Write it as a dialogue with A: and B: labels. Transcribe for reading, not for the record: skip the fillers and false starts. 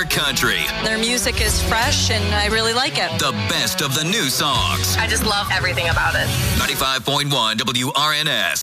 A: your country.
B: Their music is fresh, and I really like it.
A: The best of the new songs.
C: I just love everything about it.
A: 95.1 WRNS.